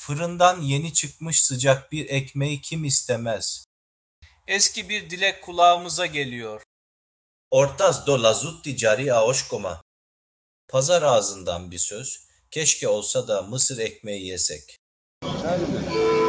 Fırından yeni çıkmış sıcak bir ekmeği kim istemez? Eski bir dilek kulağımıza geliyor. Ortaz do lazutti cari aoşkoma. Pazar ağzından bir söz, keşke olsa da mısır ekmeği yesek.